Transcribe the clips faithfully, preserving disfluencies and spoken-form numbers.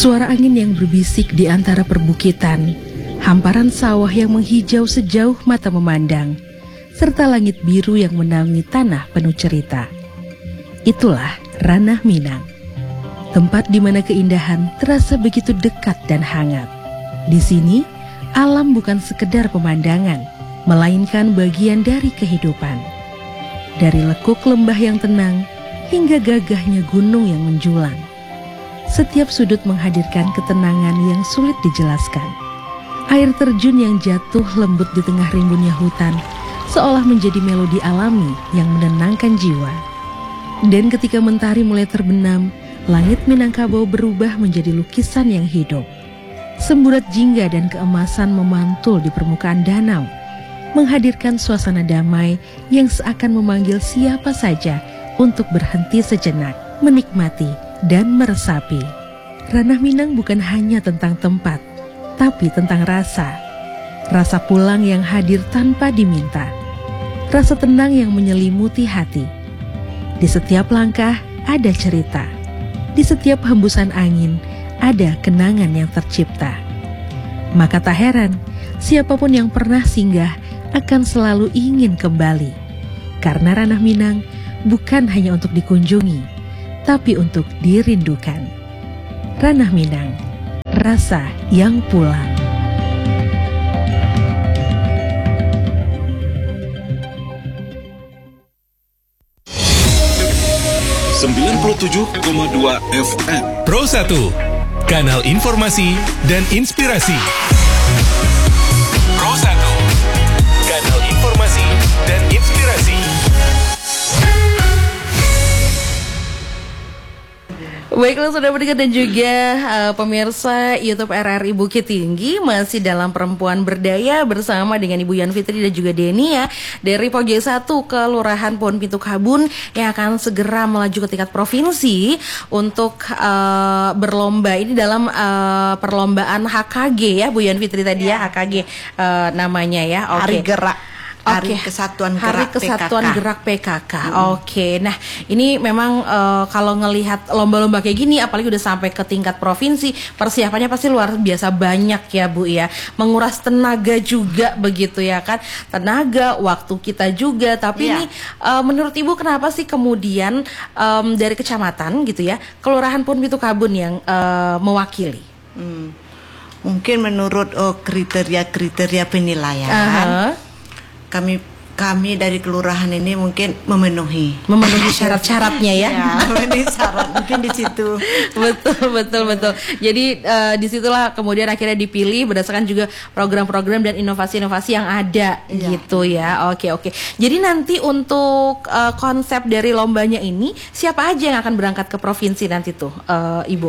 Suara angin yang berbisik di antara perbukitan, hamparan sawah yang menghijau sejauh mata memandang, serta langit biru yang menaungi tanah penuh cerita. Itulah Ranah Minang, tempat di mana keindahan terasa begitu dekat dan hangat. Di sini, alam bukan sekedar pemandangan, melainkan bagian dari kehidupan. Dari lekuk lembah yang tenang hingga gagahnya gunung yang menjulang, setiap sudut menghadirkan ketenangan yang sulit dijelaskan. Air terjun yang jatuh lembut di tengah rimbunnya hutan seolah menjadi melodi alami yang menenangkan jiwa. Dan ketika mentari mulai terbenam, langit Minangkabau berubah menjadi lukisan yang hidup. Semburat jingga dan keemasan memantul di permukaan danau, menghadirkan suasana damai yang seakan memanggil siapa saja untuk berhenti sejenak, menikmati dan meresapi. Ranah Minang bukan hanya tentang tempat, tapi tentang rasa. Rasa pulang yang hadir tanpa diminta. Rasa tenang yang menyelimuti hati. Di setiap langkah ada cerita. Di setiap hembusan angin ada kenangan yang tercipta. Maka tak heran, siapapun yang pernah singgah akan selalu ingin kembali. Karena Ranah Minang bukan hanya untuk dikunjungi, tapi untuk dirindukan. Ranah Minang, rasa yang pulang. sembilan puluh tujuh koma dua F M Pro satu, kanal informasi dan inspirasi. Pro satu, kanal informasi dan inspirasi. Baiklah saudara pendengar dan juga uh, pemirsa YouTube R R I Bukit Tinggi, masih dalam Perempuan Berdaya bersama dengan Ibu Yan Fitri dan juga Deni ya, dari Pogja satu Kelurahan Pohon Pintu Kabun yang akan segera melaju ke tingkat provinsi untuk uh, berlomba ini dalam uh, perlombaan H K G ya Bu Yan Fitri tadi ya, H K G uh, namanya ya. Okay. Hari Gerak. Hari okay. Kesatuan Gerak Hari Kesatuan P K K. Gerak P K K. Hmm. Oke, okay. Nah ini memang uh, kalau ngelihat lomba-lomba kayak gini, apalagi udah sampai ke tingkat provinsi, persiapannya pasti luar biasa banyak ya Bu ya. Menguras tenaga juga begitu ya kan, tenaga, waktu kita juga. Tapi ya. Nih uh, menurut Ibu kenapa sih kemudian um, dari kecamatan gitu ya, Kelurahan Pohon Pintu Kabun yang uh, mewakili? Hmm. Mungkin menurut oh, kriteria-kriteria penilaian. Uh-huh. Kami kami dari kelurahan ini mungkin memenuhi memenuhi syarat-syaratnya ya. Ya, memenuhi syarat mungkin di situ. Betul betul betul. Jadi uh, disitulah kemudian akhirnya dipilih berdasarkan juga program-program dan inovasi-inovasi yang ada ya. Gitu ya. Oke oke. Jadi nanti untuk uh, konsep dari lombanya ini siapa aja yang akan berangkat ke provinsi nanti tuh uh, Ibu?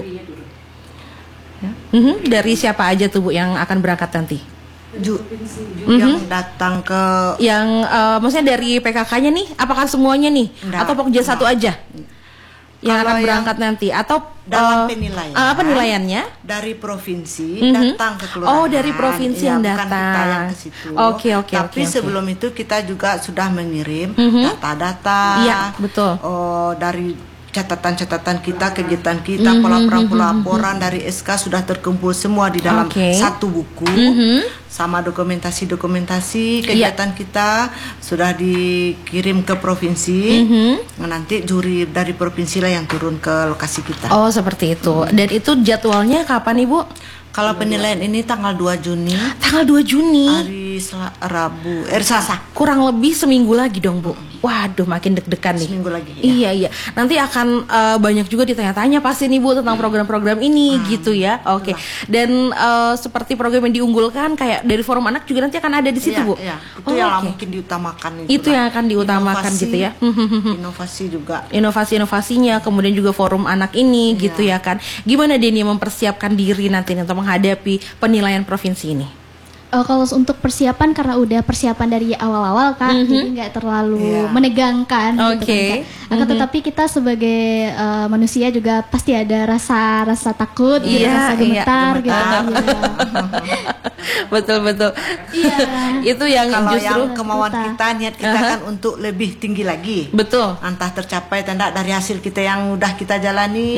Ya. Mm-hmm. Dari siapa aja tuh Bu yang akan berangkat nanti? Ju, mm-hmm. yang datang ke yang uh, maksudnya dari P K K-nya nih, apakah semuanya nih enggak, atau Pokja satu aja yang akan berangkat yang nanti atau dalam uh, penilaian uh, penilaiannya dari provinsi mm-hmm. datang ke kelurahan. Oh, dari provinsi ya, yang bukan datang. Kita yang ke situ. Oke oke. Tapi okay, sebelum okay. itu kita juga sudah mengirim mm-hmm. data-data. Iya betul. Oh, dari catatan-catatan kita, kegiatan kita, mm-hmm, pelaporan-pelaporan mm-hmm. dari S K sudah terkumpul semua di dalam okay. satu buku, mm-hmm. sama dokumentasi-dokumentasi kegiatan yeah. kita sudah dikirim ke provinsi. Mm-hmm. Nanti juri dari provinsi lah yang turun ke lokasi kita. Oh seperti itu. Mm-hmm. Dan itu jadwalnya kapan Ibu? Kalau penilaian ini tanggal dua Juni. Tanggal dua Juni. Hari Sel- Rabu, eh Selasa. Kurang lebih seminggu lagi dong Bu. Waduh makin deg-degan nih. Seminggu lagi. Ya. Iya iya. Nanti akan uh, banyak juga ditanya-tanya pasti nih Bu tentang program-program ini hmm. gitu ya. Oke. Okay. Dan uh, seperti program yang diunggulkan kayak dari Forum Anak juga nanti akan ada di situ iya, Bu. Iya. Itu oh, yang okay. mungkin diutamakan itu. Itu yang akan diutamakan inovasi, gitu ya. Inovasi juga. Inovasi-inovasinya, kemudian juga Forum Anak ini iya. gitu ya kan. Gimana Deni mempersiapkan diri nanti untuk menghadapi penilaian provinsi ini? Uh, kalau untuk persiapan karena udah persiapan dari awal-awal kan, mm-hmm. jadi nggak terlalu yeah. menegangkan. Oke. Okay. Gitu kan. mm-hmm. Tetapi kita sebagai uh, manusia juga pasti ada rasa rasa takut, yeah, gitu, rasa gemetar, yeah, gitu. betul betul. Iya. Itu yang kalau justru yang kemauan kita. kita, niat kita Aha. kan untuk lebih tinggi lagi. betul. Entah tercapai atau tidak dari hasil kita yang udah kita jalani.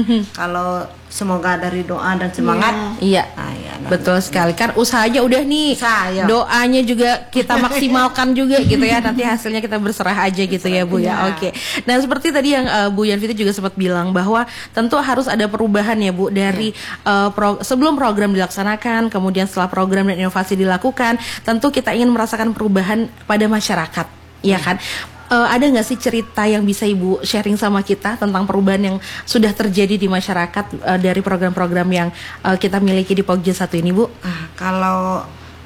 Kalau semoga dari doa dan semangat. Iya. Ah, ya, nah, Betul sekali, kan usahanya udah nih, Usaha, ya. doanya juga kita maksimalkan juga gitu ya, nanti hasilnya kita berserah aja gitu ya Bu ya. Oke. Nah seperti tadi yang uh, Bu Yanvita juga sempat bilang bahwa tentu harus ada perubahan ya Bu dari uh, pro- sebelum program dilaksanakan, kemudian setelah program dan inovasi dilakukan, tentu kita ingin merasakan perubahan pada masyarakat, ya kan? Uh, ada nggak sih cerita yang bisa Ibu sharing sama kita tentang perubahan yang sudah terjadi di masyarakat uh, dari program-program yang uh, kita miliki di Pokja satu ini, Bu? Ah, kalau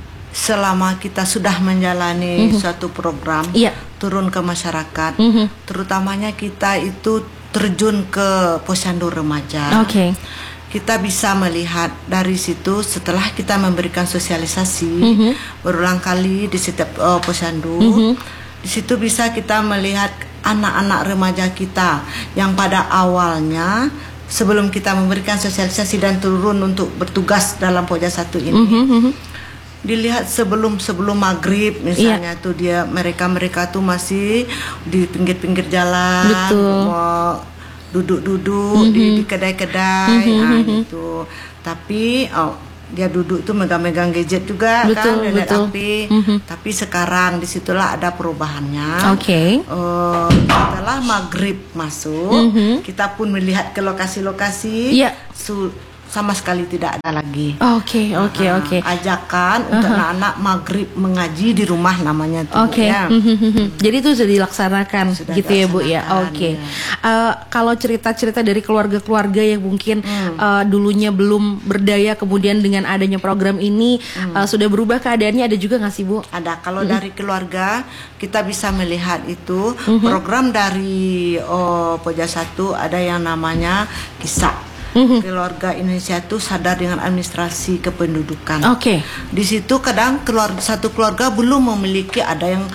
selama kita sudah menjalani Mhm. suatu program, Iya. turun ke masyarakat, Mhm. terutamanya kita itu terjun ke posyandu remaja. Oke. Kita bisa melihat dari situ setelah kita memberikan sosialisasi Mhm. berulang kali di setiap uh, posyandu. Mhm. Di situ bisa kita melihat anak-anak remaja kita yang pada awalnya sebelum kita memberikan sosialisasi dan turun untuk bertugas dalam Pokja satu ini, Mhm. dilihat sebelum sebelum maghrib misalnya tuh dia mereka mereka tuh masih di pinggir-pinggir jalan, Betul. mau duduk-duduk di, di kedai-kedai, nah gitu. Tapi oh, dia duduk tuh megang-megang gadget juga Betul, kan, lihat betul. H P. Mhm. Tapi sekarang disitulah ada perubahannya. Oke. Eh, setelah maghrib masuk, Mhm. kita pun melihat ke lokasi-lokasi, Iya. su- sama sekali tidak ada lagi. Oke, oke, Nah, oke. ajakan untuk anak-anak maghrib mengaji di rumah namanya tuh. Oke, ya. jadi itu sudah dilaksanakan Sudah gitu ya Bu ya. dilaksanakan, Oke. ya. Eh, kalau cerita-cerita dari keluarga-keluarga yang mungkin Hmm. eh, dulunya belum berdaya, kemudian dengan adanya program ini Hmm. eh, sudah berubah keadaannya, ada juga nggak sih Bu? Ada kalau dari keluarga kita bisa melihat itu Mhm. program dari oh, Pokja satu ada yang namanya kisah. Mhm. Keluarga Indonesia itu sadar dengan administrasi kependudukan. Oke. Di situ kadang keluarga satu keluarga belum memiliki ada yang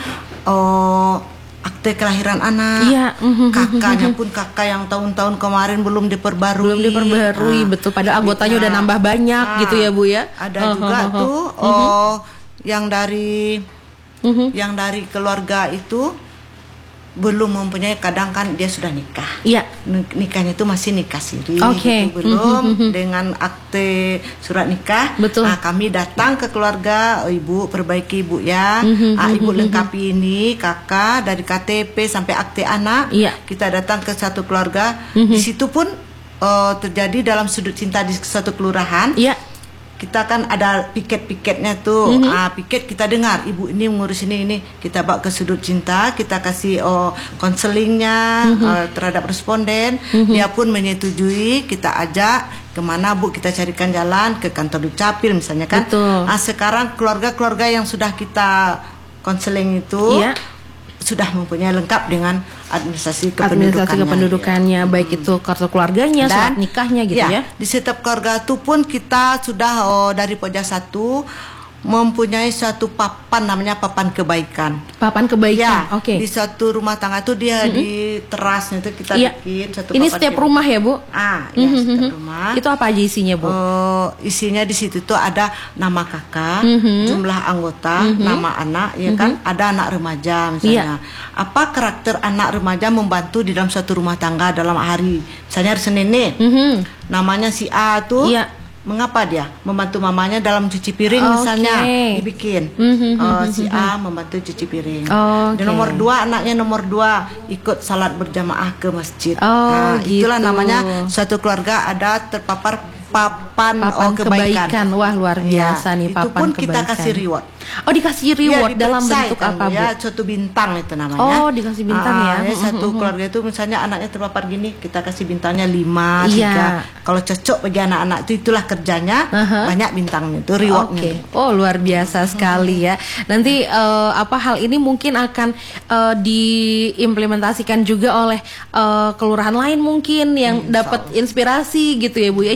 oh, akte kelahiran anak. Iya, mhm, Kakaknya pun kakak yang tahun-tahun kemarin belum diperbarui. Belum diperbarui, Ah, betul. Padahal anggotanya iya. udah nambah banyak Ah, gitu ya Bu ya. Ada Oh, juga oh, oh, tuh oh. oh yang dari Mhm. yang dari keluarga itu belum mempunyai, kadang kan dia sudah nikah. Iya. Nik- Nikahnya itu masih nikah siri, Oke. gitu, belum dengan akte surat nikah. Betul. Nah, kami datang ke keluarga, oh, ibu perbaiki ibu ya, Mhm, ah, ibu mhm, lengkapi ini kakak dari K T P sampai akte anak. Iya. Kita datang ke satu keluarga, Mhm. di situ pun oh, terjadi dalam sudut cinta di satu kelurahan. Iya. Kita kan ada piket-piketnya tuh, Mhm. ah, piket kita dengar ibu ini mengurus ini ini, kita bawa ke sudut cinta, kita kasih oh konselingnya Mhm. eh, terhadap responden, dia pun menyetujui, kita ajak kemana bu, kita carikan jalan ke kantor dukcapil misalnya kan. Betul. Ah, sekarang keluarga-keluarga yang sudah kita konseling itu Iya. sudah mempunyai lengkap dengan administrasi Administrasi kependudukannya. kependudukannya, baik itu kartu keluarganya, surat nikahnya gitu ya. Di setiap keluarga itu pun kita sudah oh, dari Pokja satu mempunyai suatu papan namanya papan kebaikan. Papan kebaikan. Ya, Oke. di suatu rumah tangga itu dia di terasnya itu kita Iya. bikin satu Ini papan setiap kebaikan. rumah ya Bu? Ah, ya Mhm, setiap mhm. rumah. Itu apa aja isinya Bu? Oh, isinya di situ tuh ada nama kakak, Mhm. jumlah anggota, nama anak, ya kan? Ada anak remaja misalnya. Apa karakter anak remaja membantu di dalam suatu rumah tangga dalam hari? Misalnya hari Senin nih, Mhm. namanya si A tuh. Iya. Mengapa dia membantu mamanya dalam cuci piring Oke. misalnya dibikin. Mhm, Oh, mhm, si A membantu cuci piring. Oke. Dan nomor dua anaknya nomor dua ikut salat berjamaah ke masjid. Oh, Nah, itulah gitu. namanya suatu keluarga ada terpapar papan, Papan oh, kebaikan. kebaikan. Wah, luar Ya, biasa nih itu papan pun kebaikan. kita kasih reward. Oh, dikasih reward Ya, dalam dipercaya bentuk kan, apa, Bu? ya, suatu bintang itu namanya. Oh, dikasih bintang ya. Ah, satu Mm, mm, keluarga itu misalnya anaknya terpapar gini, kita kasih bintangnya lima, Iya. tiga. Kalau cocok bagi anak-anak itu itulah kerjanya, Aha. banyak bintangnya itu rewardnya. Oke, oh luar biasa sekali ya. Nanti eh, apa hal ini mungkin akan eh, diimplementasikan juga oleh eh, kelurahan lain mungkin yang dapat inspirasi gitu ya Bu ya. Jadi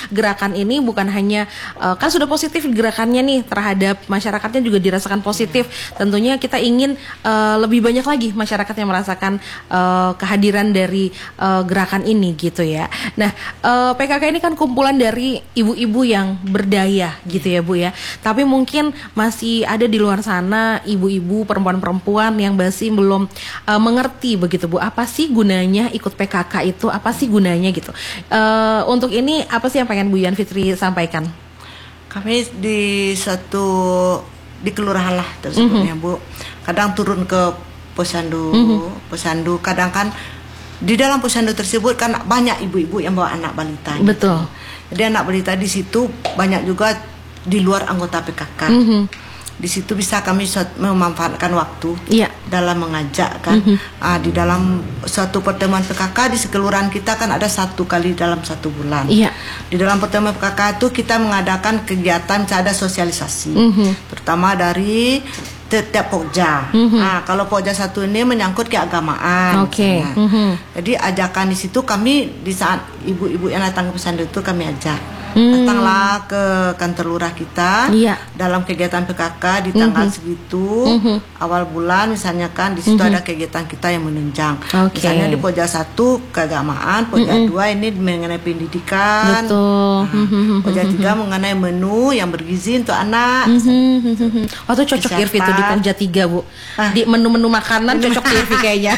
gerakan ini bukan hanya uh, kan sudah positif gerakannya nih terhadap masyarakatnya juga dirasakan positif. Tentunya kita ingin uh, lebih banyak lagi masyarakat yang merasakan uh, kehadiran dari uh, gerakan ini gitu ya. Nah, uh, P K K ini kan kumpulan dari ibu-ibu yang berdaya gitu ya Bu ya. Tapi mungkin masih ada di luar sana ibu-ibu perempuan-perempuan yang masih belum uh, mengerti begitu Bu. Apa sih gunanya ikut P K K itu? Apa sih gunanya gitu? Uh, untuk ini apa sih yang pengen Bu Yan Fitri sampaikan? Kami di satu di kelurahan lah tersebutnya mm-hmm. Bu. Kadang turun ke posyandu, mm-hmm. posyandu. Kadang kan di dalam posyandu tersebut kan banyak ibu-ibu yang bawa anak balita. Betul. Gitu. Jadi anak balita di situ banyak juga di luar anggota P K K. Mm-hmm. Di situ bisa kami memanfaatkan waktu yeah. dalam mengajak kan. Mm-hmm. Ah, di dalam suatu pertemuan P K K di sekelurahan kita kan ada satu kali dalam satu bulan. Yeah. Di dalam pertemuan P K K itu kita mengadakan kegiatan ada sosialisasi, mm-hmm. terutama dari setiap pokja. Mm-hmm. Nah, kalau pokja satu ini menyangkut keagamaan. Oke. Okay. Nah, mm-hmm. Jadi ajakan di situ kami di saat ibu-ibu yang datang ke pesantren itu kami ajak. Hmm. Datanglah ke kantor lurah kita iya. dalam kegiatan P K K di tanggal mm-hmm. segitu mm-hmm. awal bulan misalnya kan di situ mm-hmm. ada kegiatan kita yang menunjang. Okay. Misalnya di pokja satu keagamaan, pokja mm-hmm. dua ini mengenai pendidikan, betul. Nah, mm-hmm. pokja tiga mengenai menu yang bergizi untuk anak. Mm-hmm. Waktu cocok Irvi itu di pokja tiga Bu, ah. di menu-menu makanan cocok Irvi kayaknya.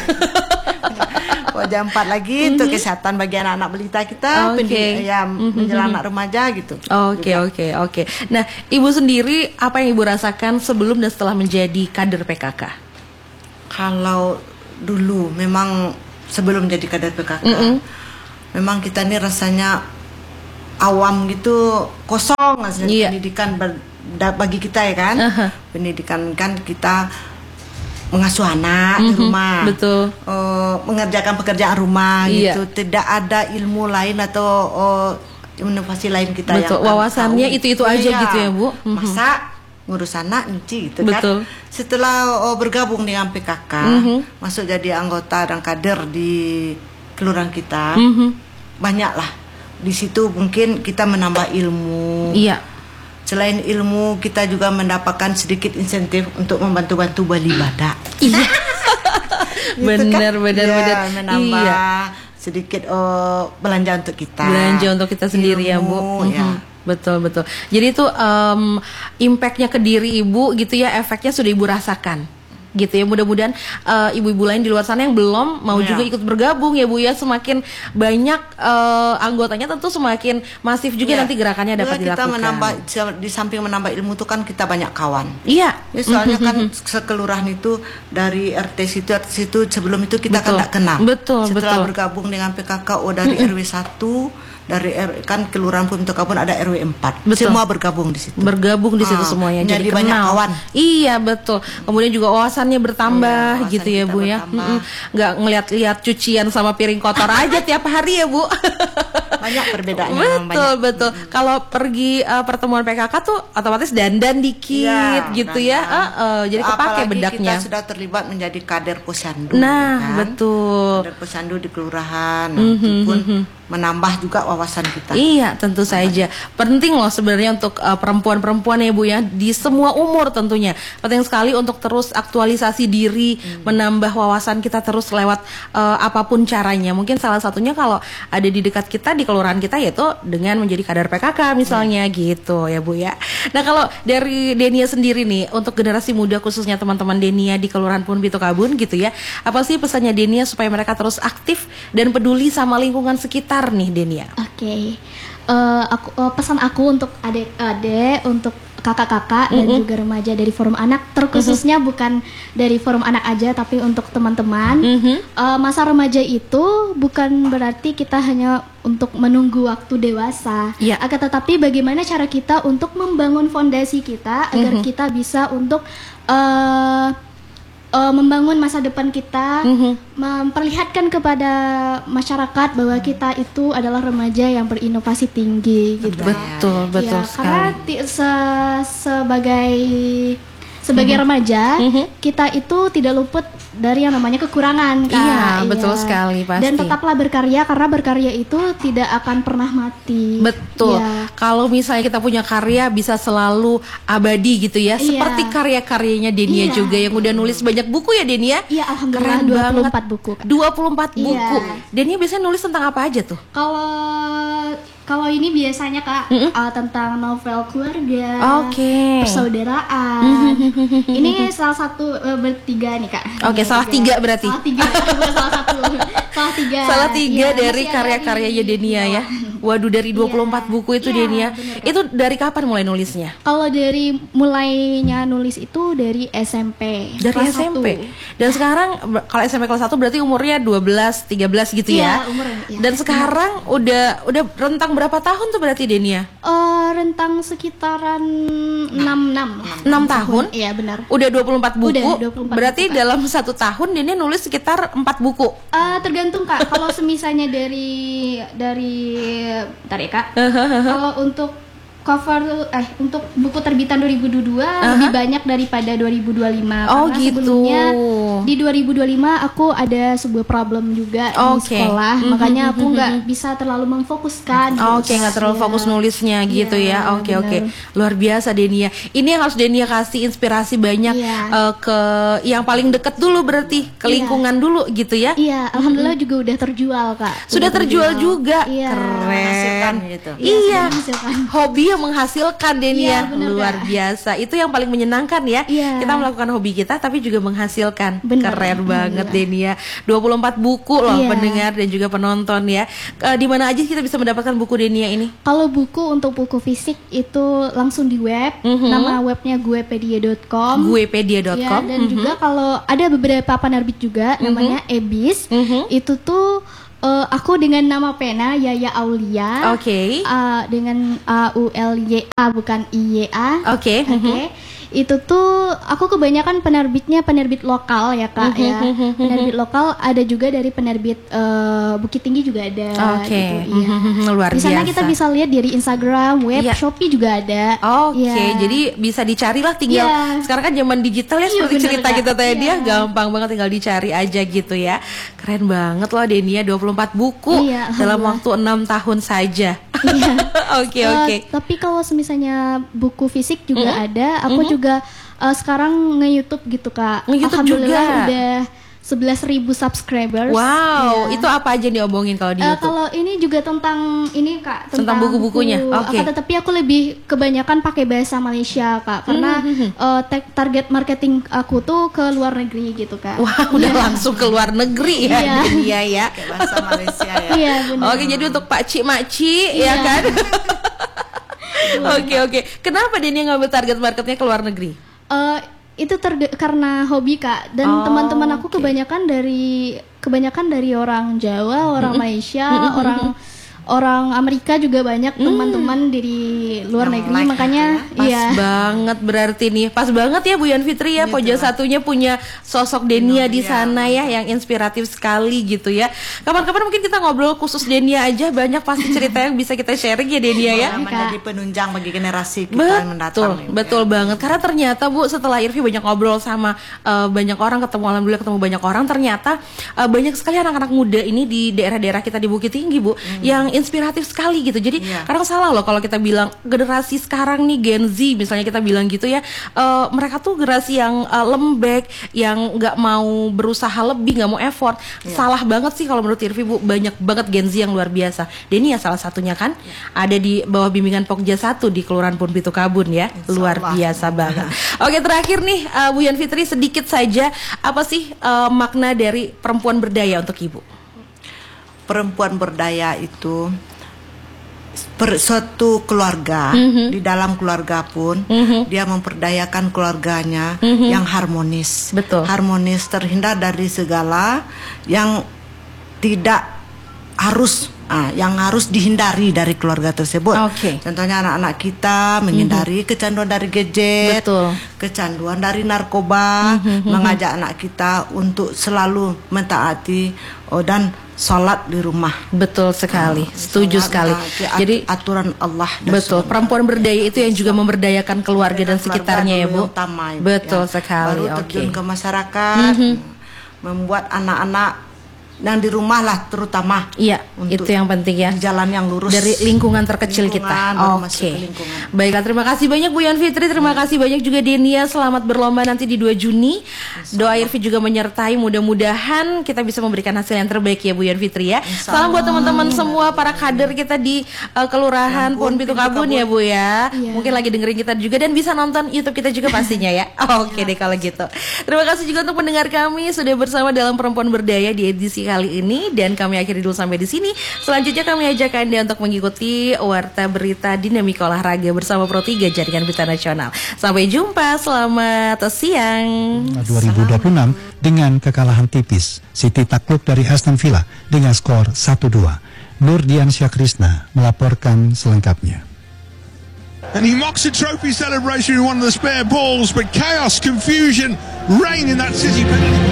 Pokja empat lagi mm-hmm. untuk kesehatan bagi anak-anak balita kita, okay. ya mm-hmm. menjelang anak remaja gitu. Oke oke oke. Nah, Ibu sendiri apa yang Ibu rasakan sebelum dan setelah menjadi kader P K K? Kalau dulu memang sebelum jadi kader P K K, mm-hmm. memang kita ini rasanya awam gitu, kosong rasanya yeah. pendidikan ber, bagi kita ya kan. Uh-huh. Pendidikan kan kita mengasuh anak mm-hmm, di rumah, betul. Uh, mengerjakan pekerjaan rumah iya. gitu, tidak ada ilmu lain atau uh, inovasi lain kita betul. Yang wawasannya itu itu aja iya. gitu ya Bu. Mm-hmm. Masak, ngurus anak, nyuci gitu betul. Kan. Setelah uh, bergabung dengan P K K, mm-hmm. masuk jadi anggota dan kader di kelurahan kita, mm-hmm. banyaklah di situ mungkin kita menambah ilmu. Iya. Selain ilmu, kita juga mendapatkan sedikit insentif untuk membantu-bantu beli badak. Iya. Benar, gitu kan? benar, ya, benar. Menambah iya. sedikit oh, belanja untuk kita. Belanja untuk kita sendiri ilmu, ya Bu. Ya. Mm-hmm. Betul, betul. Jadi itu um, impactnya ke diri Ibu gitu ya, efeknya sudah Ibu rasakan. Gitu ya, mudah-mudahan uh, ibu-ibu lain di luar sana yang belum mau ya. Juga ikut bergabung ya Bu ya, semakin banyak uh, anggotanya tentu semakin masif juga ya. Nanti gerakannya dapat kita dilakukan. Menambah, di samping menambah ilmu itu kan kita banyak kawan. Iya. Ya, soalnya kan sekelurahan itu dari R T situ, R T situ sebelum itu kita betul. Kan tidak kenal. Betul. Setelah betul. bergabung dengan P K K, oh dari R W satu. Dari R, kan kelurahan Pemutokabun ada R W empat. Betul. Semua bergabung di situ. Bergabung di situ ah, semuanya. Jadi, jadi banyak kawan. Iya betul. Kemudian juga wawasannya bertambah ya, gitu ya Bu ya. Nggak ngeliat-liat cucian sama piring kotor aja tiap hari ya Bu. Banyak perbedaannya. Betul banyak. Betul. Hmm. Kalau pergi uh, pertemuan P K K tuh otomatis dandan dikit ya, gitu dandan. Ya. Uh, uh, jadi kepake bedaknya. Kita sudah terlibat menjadi kader posyandu. Nah ya kan? Betul. Kader posyandu di kelurahan. Nah, mm-hmm, itu pun mm-hmm. menambah juga wawasan kita. Iya, tentu Menambah. Saja. Penting loh sebenarnya untuk uh, perempuan-perempuan ya Bu ya, di semua umur tentunya. Penting sekali untuk terus aktualisasi diri, hmm. menambah wawasan kita terus lewat uh, apapun caranya. Mungkin salah satunya kalau ada di dekat kita di kelurahan kita yaitu dengan menjadi kader P K K misalnya hmm. gitu ya Bu ya. Nah, kalau dari Denia sendiri nih untuk generasi muda khususnya teman-teman Denia di Kelurahan Pemutokabun gitu ya. Apa sih pesannya Denia supaya mereka terus aktif dan peduli sama lingkungan sekitar nih Denia? Oke, okay. uh, aku uh, pesan aku untuk adik-adik, untuk kakak-kakak mm-hmm. dan juga remaja dari Forum Anak, terkhususnya mm-hmm. bukan dari Forum Anak aja, tapi untuk teman-teman. Mm-hmm. Uh, masa remaja itu bukan berarti kita hanya untuk menunggu waktu dewasa, yeah. akan tetapi bagaimana cara kita untuk membangun fondasi kita agar mm-hmm. kita bisa untuk uh, Uh, membangun masa depan kita, mm-hmm. memperlihatkan kepada masyarakat bahwa kita itu adalah remaja yang berinovasi tinggi, gitu. Betul, betul ya, sekali. Karena ti- se- sebagai sebagai Mm-hmm. remaja Mm-hmm. kita itu tidak luput dari yang namanya kekurangan, Kak. Iya, betul sekali, pasti. Dan tetaplah berkarya, karena berkarya itu tidak akan pernah mati. Betul. Iya. Kalau misalnya kita punya karya bisa selalu abadi gitu ya. Iya. Seperti karya-karyanya Denia Iya. juga yang udah nulis banyak buku ya Denia. Iya, alhamdulillah Keren dua puluh empat banget. buku, Kak. dua puluh empat Iya. buku. Denia biasanya nulis tentang apa aja tuh? Kalau kalau ini biasanya, Kak, Mm-mm. uh, tentang novel keluarga, Oke. persaudaraan. Ini salah satu uh, bertiga nih, Kak. Oke, Ini salah tiga berarti. Salah tiga, bukan salah satu. Salah tiga. Salah tiga Iya, dari masih ada karya-karyanya di Denia ya. bawah. Waduh, dari dua puluh empat Iya. buku itu Iya, Denia. bener, Kak. Itu dari kapan mulai nulisnya? Kalau dari mulainya nulis itu dari S M P. Dari kelas S M P. satu. Dan sekarang ber- kalau S M P kelas satu berarti umurnya dua belas, tiga belas gitu ya. Iya, umurnya, iya. Dan sekarang udah udah rentang berapa tahun tuh berarti Denia? Eh, rentang sekitaran enam enam. enam tahun? Iya, benar. Udah dua puluh empat buku. Udah dua puluh empat berarti buku, Kak. dalam satu tahun Denia nulis sekitar empat buku. Eh, tergantung, Kak. Kalau semisalnya dari dari bentar ya, Kak. Kalau untuk cover eh untuk buku terbitan dua ribu dua puluh dua Aha. lebih banyak daripada dua ribu dua puluh lima. Oh, Karena gitu. sebelumnya di dua ribu dua puluh lima aku ada sebuah problem juga Oke. di sekolah, Mhm, makanya aku mhm, nggak mhm. bisa terlalu memfokuskan. Oke, nggak terlalu Iya. fokus nulisnya gitu Iya, ya. Oke, benar. oke. Luar biasa Denia. Ini yang harus Denia kasih inspirasi banyak Iya. eh, ke yang paling deket dulu berarti, ke Iya. lingkungan dulu gitu ya. Iya, alhamdulillah juga udah terjual, Kak. Sudah terjual juga. Iya. Menghasilkan Keren. gitu. Iya, Iya. sudah menghasilkan. Hobi yang menghasilkan Denia. Iya, benar, Luar Kak. biasa. Itu yang paling menyenangkan ya. Iya. Kita melakukan hobi kita tapi juga menghasilkan. Benar. Keren banget Alhamdulillah. Denia. dua puluh empat buku loh Iya. pendengar dan juga penonton ya. Eh, di mana aja kita bisa mendapatkan buku Denia ini? Kalau buku untuk buku fisik itu langsung di web, Mhm. nama webnya guepedia dot com. guepedia dot com. Ya, dan juga kalau ada beberapa penerbit juga namanya Ebis, Mhm. itu tuh eh, aku dengan nama pena Yaya Aulia. Oke. eh, dengan A U L Y A bukan I Y A. Oke. Oke. Itu tuh aku kebanyakan penerbitnya penerbit lokal ya, Kak, ya. Penerbit lokal ada juga dari penerbit eh, Bukit Tinggi juga ada Oke. gitu, iya. Luar Di sana biasa. kita bisa lihat dari Instagram, web, Iya. Shopee juga ada. Oke, Iya. jadi bisa dicari lah tinggal. Iya. Sekarang kan zaman digital ya, Iya, seperti bener, cerita Kak. kita tadi Iya. dia gampang banget tinggal dicari aja gitu ya. Keren banget loh Denia, dua puluh empat buku Iya, dalam alhamdulillah. waktu enam tahun saja. Iya. Oke, Eh, oke. Tapi kalau misalnya buku fisik juga Mhm. ada, aku Mhm. juga eh, sekarang nge-YouTube gitu, Kak. Nge-YouTube Alhamdulillah juga? udah sebelas ribu subscribers. Wow, Iya. itu apa aja nih omongin kalau di Eh, YouTube? kalau ini juga tentang ini, Kak, Tentang buku-bukunya, buku, oke. apa, tetapi aku lebih kebanyakan pakai bahasa Malaysia, Kak, karena Mhm. eh, ta- target marketing aku tuh ke luar negeri gitu, Kak. Wah, udah langsung ke luar negeri ya Iya. Denia ya. Kayak bahasa Malaysia ya. Iya, benar. Oke, jadi untuk Pak Cik Makcik ya Iya. kan? Oke, oke. Kenapa Denia ngambil target marketnya ke luar negeri? Eh, itu terge- karena hobi, Kak, dan Oh, teman-teman aku oke. kebanyakan dari kebanyakan dari orang Jawa, orang Malaysia, orang orang Amerika juga banyak teman-teman dari luar Yang negeri, like makanya Pas iya. banget berarti nih. Pas banget ya Bu Yan Fitri ya. Gitu Pojok lah. satunya punya sosok Denia di Iya, sana ya yang inspiratif sekali gitu ya. Kapan-kapan mungkin kita ngobrol khusus Denia aja, banyak pasti cerita yang bisa kita sharing ya Denia ya. Yang menjadi penunjang bagi generasi kita yang mendatang. Betul, nih, Bu, betul ya. banget. Karena ternyata Bu, setelah Irvi banyak ngobrol sama eh, banyak orang, ketemu alhamdulillah ketemu banyak orang, ternyata eh, banyak sekali anak-anak muda ini di daerah-daerah kita di Bukit Tinggi Bu, yang inspiratif sekali gitu. Jadi Iya. kadang salah loh kalau kita bilang generasi sekarang nih Gen Z misalnya kita bilang gitu ya, eh, mereka tuh generasi yang eh, lembek, yang nggak mau berusaha lebih, nggak mau effort. Salah banget sih kalau menurut Irvi Bu, banyak banget Gen Z yang luar biasa. Denia salah satunya kan, ada di bawah bimbingan Pokja satu di Kelurahan Punpitu Kabun ya. Insya Luar Allah. biasa banget. Oke, terakhir nih uh, Bu Yan Fitri, sedikit saja apa sih uh, makna dari perempuan berdaya untuk Ibu? Perempuan berdaya itu per, suatu keluarga, Mhm. di dalam keluarga pun Mhm. dia memperdayakan keluarganya Mhm. yang harmonis. Betul. Harmonis, terhindar dari segala yang tidak harus Ah, yang harus dihindari dari keluarga tersebut. Oke. Contohnya anak-anak kita menghindari mm-hmm. kecanduan dari gadget, betul. kecanduan dari narkoba, mm-hmm. mengajak anak kita untuk selalu mentaati oh, dan sholat di rumah. Betul sekali, nah, setuju sekali. At- Jadi aturan Allah. Betul. Perempuan berdaya itu yang juga memberdayakan keluarga dan sekitarnya ya Bu. Utama, betul ya. sekali. Baru terjun okay. ke masyarakat, mm-hmm. membuat anak-anak yang di rumah lah terutama. Iya, itu yang penting ya. Di jalan yang lurus. Dari lingkungan terkecil lingkungan, kita. Oke. Okay. Baiklah, terima kasih banyak Bu Yan Fitri, terima ya. kasih banyak juga Denia. Selamat berlomba nanti di dua Juni. Doa Irfi juga menyertai, mudah-mudahan kita bisa memberikan hasil yang terbaik ya Bu Yan Fitri ya. Salam buat teman-teman semua para kader kita di uh, Kelurahan Pohon Pintu Kabun ya Bu ya. ya. Mungkin lagi dengerin kita juga dan bisa nonton YouTube kita juga pastinya ya. Oke okay ya. deh kalau gitu. Terima kasih juga untuk pendengar kami sudah bersama dalam Perempuan Berdaya di edisi kali ini, dan kami akhiri dulu sampai di sini. Selanjutnya kami ajak Anda untuk mengikuti Warta Berita Dinamika Olahraga bersama Pro tiga Jaringan Berita Nasional. Sampai jumpa, selamat siang. dua ribu dua puluh enam dengan kekalahan tipis, City takluk dari Aston Villa dengan skor satu dua. Nur Diansyah Krisna melaporkan selengkapnya. And he mocks a trophy celebration in one of the spare balls, but chaos, confusion reign in that City penalty.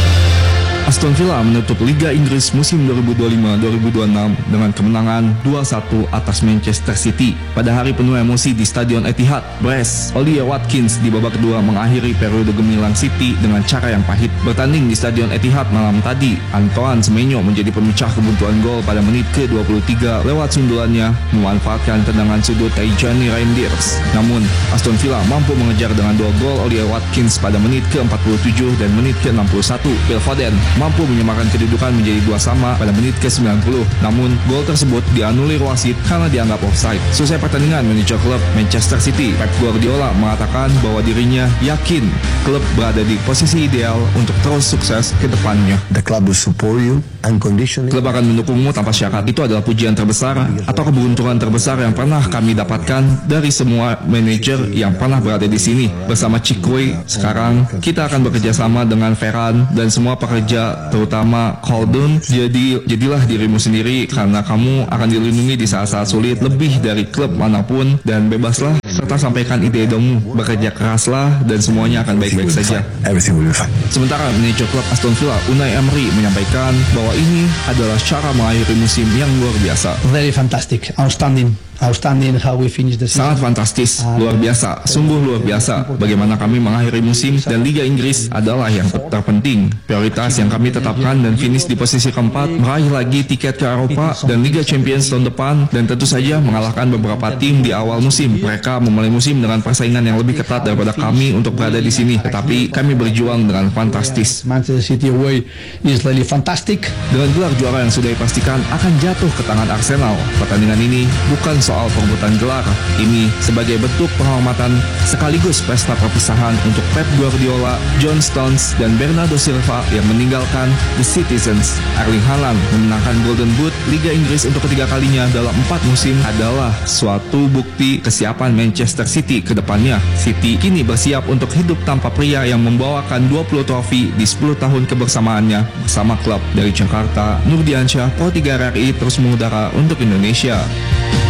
Aston Villa menutup Liga Inggris musim dua ribu dua puluh lima dua ribu dua puluh enam dengan kemenangan dua satu atas Manchester City pada hari penuh emosi di Stadion Etihad, Brest. Ollie Watkins di babak kedua mengakhiri periode gemilang City dengan cara yang pahit. Bertanding di Stadion Etihad malam tadi, Antoine Semenyo menjadi pemecah kebuntuan gol pada menit ke dua puluh tiga lewat sundulannya memanfaatkan tendangan sudut Tijani Reinders. Namun, Aston Villa mampu mengejar dengan dua gol Ollie Watkins pada menit ke empat puluh tujuh dan menit ke enam puluh satu. Phil Foden mampu menyamakan kedudukan menjadi dua sama pada menit ke sembilan puluh. Namun, gol tersebut dianulir wasit karena dianggap offside. Selesai pertandingan, manajer klub Manchester City, Pep Guardiola, mengatakan bahwa dirinya yakin klub berada di posisi ideal untuk terus sukses ke depannya. The club will support you unconditionally. Klub akan mendukungmu tanpa syarat. Itu adalah pujian terbesar atau keberuntungan terbesar yang pernah kami dapatkan dari semua manajer yang pernah berada di sini. Bersama Cikwe, sekarang kita akan bekerja sama dengan Ferran dan semua pekerja, terutama Khaldun. Jadi jadilah dirimu sendiri karena kamu akan dilindungi di saat-saat sulit lebih dari klub manapun, dan bebaslah serta sampaikan ide-idemu, bekerja keraslah dan semuanya akan baik-baik saja. Sementara manajer klub Aston Villa Unai Emery menyampaikan bahwa ini adalah cara mengakhiri musim yang luar biasa. Very fantastic, outstanding. Outstanding how we finish the season. Sangat fantastis, luar biasa, sungguh luar biasa. Bagaimana kami mengakhiri musim, dan Liga Inggris adalah yang terpenting. Prioritas yang kami tetapkan dan finish di posisi keempat, meraih lagi tiket ke Eropa dan Liga Champions tahun depan, dan tentu saja mengalahkan beberapa tim di awal musim. Mereka memulai musim dengan persaingan yang lebih ketat daripada kami untuk berada di sini, tetapi kami berjuang dengan fantastis. Manchester City away is really fantastic. Dengan gelar juara yang sudah dipastikan akan jatuh ke tangan Arsenal, pertandingan ini bukan soal perebutan gelar. Ini sebagai bentuk penghormatan sekaligus pesta perpisahan untuk Pep Guardiola, John Stones, dan Bernardo Silva yang meninggalkan The Citizens. Erling Haaland memenangkan Golden Boot Liga Inggris untuk ketiga kalinya dalam empat musim adalah suatu bukti kesiapan Manchester City ke depannya. City kini bersiap untuk hidup tanpa pria yang membawakan dua puluh trofi di sepuluh tahun kebersamaannya bersama klub. Dari Jakarta, Nur Diansyah, Pro tiga R R I terus mengudara untuk Indonesia.